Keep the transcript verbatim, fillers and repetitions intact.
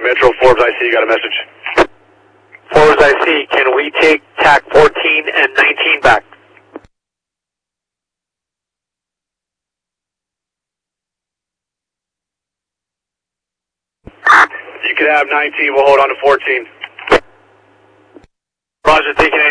Metro, Forbes I C, you got a message. Forbes I C, can we take T A C fourteen and nineteen back? You can have nineteen, we'll hold on to fourteen. Roger, taking